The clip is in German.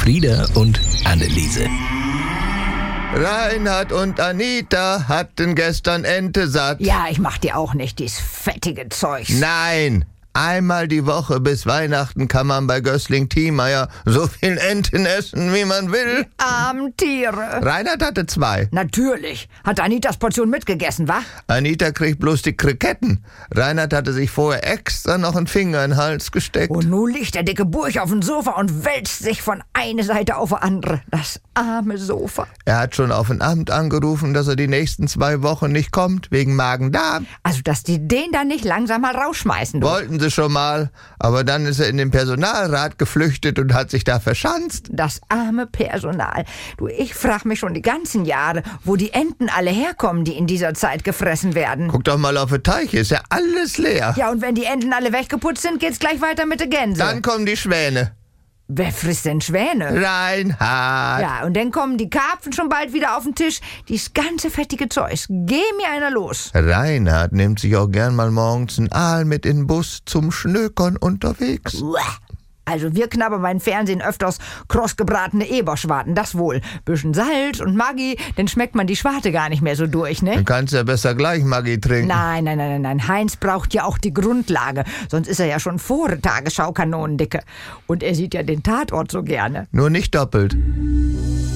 Frieda und Anneliese. Reinhard und Anita hatten gestern Ente satt. Ja, ich mach dir auch nicht dies fettige Zeugs. Nein, einmal die Woche bis Weihnachten kann man bei Gößling-Thiemeyer so viel Enten essen, wie man will. Armen Tiere. Reinhard hatte 2. Natürlich. Hat Anitas Portion mitgegessen, wa? Anita kriegt bloß die Kriketten. Reinhard hatte sich vorher extra noch einen Finger in den Hals gesteckt. Und nun liegt der dicke Burch auf dem Sofa und wälzt sich von einer Seite auf die andere. Das arme Sofa. Er hat schon auf ein Amt angerufen, dass er die nächsten 2 Wochen nicht kommt, wegen Magen-Darm. Also, dass die den dann nicht langsam mal rausschmeißen, du. Wollten sie schon mal, aber dann ist er in den Personalrat geflüchtet und hat sich da verschanzt. Das arme Personal. Du, ich frag mich schon die ganzen Jahre, wo die Enten alle herkommen, die in dieser Zeit gefressen werden. Guck doch mal auf die Teiche, ist ja alles leer. Ja, und wenn die Enten alle weggeputzt sind, geht's gleich weiter mit der Gänse. Dann kommen die Schwäne. Wer frisst denn Schwäne? Reinhard. Ja, und dann kommen die Karpfen schon bald wieder auf den Tisch. Dies ganze fettige Zeugs. Geh mir einer los. Reinhard nimmt sich auch gern mal morgens einen Aal mit in den Bus zum Schnökern unterwegs. Uah. Also wir knabbern beim Fernsehen öfters krossgebratene Eberschwarten, das wohl. Bisschen Salz und Maggi, dann schmeckt man die Schwarte gar nicht mehr so durch, ne? Dann kannst du ja besser gleich Maggi trinken. Nein. Heinz braucht ja auch die Grundlage. Sonst ist er ja schon vor der Tagesschau kanonendicke. Und er sieht ja den Tatort so gerne. Nur nicht doppelt.